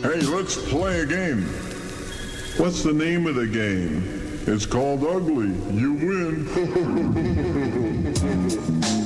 Hey, let's play a game. What's the name of the game? It's called Ugly. You win.